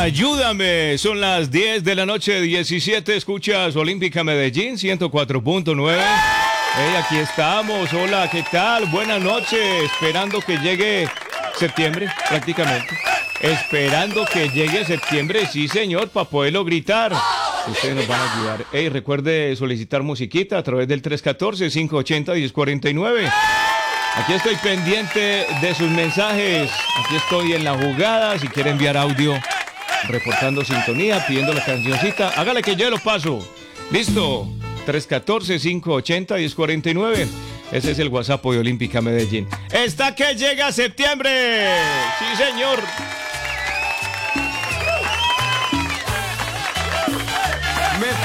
Ayúdame, son las 10 de la noche, 17, escuchas Olímpica Medellín, 104.9. Hey, aquí estamos, hola, ¿qué tal? Buenas noches, esperando que llegue septiembre, prácticamente. Esperando que llegue septiembre, sí señor, para poderlo gritar. Ustedes nos van a ayudar. Hey, recuerde solicitar musiquita a través del 314-580-1049. Aquí estoy pendiente de sus mensajes. Aquí estoy en la jugada. Si quiere enviar audio, reportando sintonía, pidiendo la cancioncita, hágale que yo lo paso. Listo. 314-580-1049. Ese es el WhatsApp de Olímpica Medellín. ¡Está que llega septiembre! ¡Sí, señor!